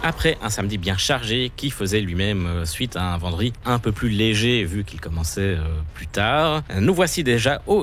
Après un samedi bien chargé qui faisait lui-même suite à un vendredi un peu plus léger vu qu'il commençait plus tard, nous voici déjà au